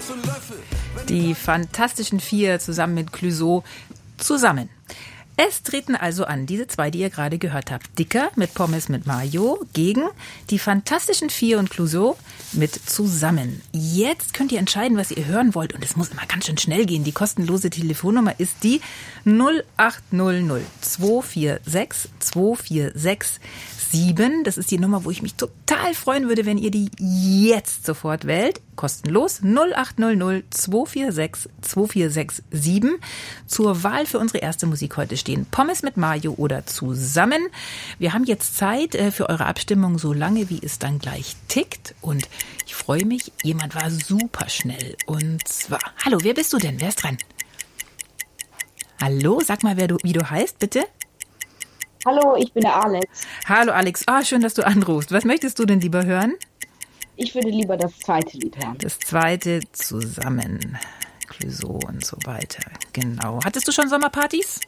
Die Fantastischen Vier zusammen mit Clouseau zusammen. Es treten also an, diese zwei, die ihr gerade gehört habt. Dicker mit Pommes mit Mayo gegen die Fantastischen Vier und Clouseau mit Zusammen. Jetzt könnt ihr entscheiden, was ihr hören wollt. Und es muss immer ganz schön schnell gehen. Die kostenlose Telefonnummer ist die 0800 246 246 7. Das ist die Nummer, wo ich mich total freuen würde, wenn ihr die jetzt sofort wählt. Kostenlos 0800 246 246 7. Zur Wahl für unsere erste Musik heute stehen Pommes mit Mayo oder Zusammen. Wir haben jetzt Zeit für eure Abstimmung, so lange wie es dann gleich tickt. Und ich freue mich, jemand war super schnell. Und zwar, hallo, wer bist du denn? Wer ist dran? Hallo, sag mal, wie du heißt, bitte. Hallo, ich bin der Alex. Hallo Alex, schön, dass du anrufst. Was möchtest du denn lieber hören? Ich würde lieber das zweite Lied hören. Das zweite Zusammen, Clouseau und so weiter. Genau. Hattest du schon Sommerpartys?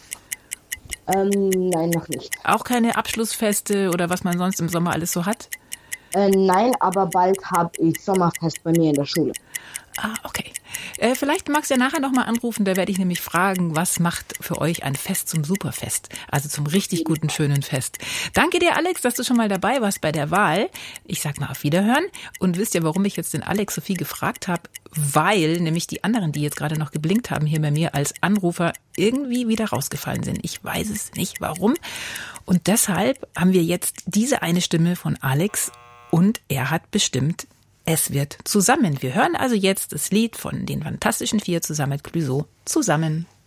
Nein, noch nicht. Auch keine Abschlussfeste oder was man sonst im Sommer alles so hat? Nein, aber bald habe ich Sommerfest bei mir in der Schule. Okay. Vielleicht magst du ja nachher nochmal anrufen, da werde ich nämlich fragen, was macht für euch ein Fest zum Superfest? Also zum richtig guten, schönen Fest. Danke dir, Alex, dass du schon mal dabei warst bei der Wahl. Ich sag mal auf Wiederhören. Und wisst ihr, warum ich jetzt den Alex so viel gefragt habe? Weil nämlich die anderen, die jetzt gerade noch geblinkt haben hier bei mir als Anrufer, irgendwie wieder rausgefallen sind. Ich weiß es nicht, warum. Und deshalb haben wir jetzt diese eine Stimme von Alex und er hat bestimmt, es wird Zusammen. Wir hören also jetzt das Lied von den Fantastischen Vier zusammen mit Clouseau. Zusammen.